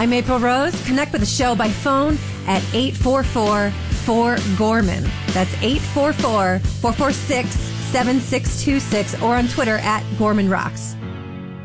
I'm April Rose. Connect with the show by phone at 844-4GORMAN. That's 844-446-7626 or on Twitter at Gorman Rocks.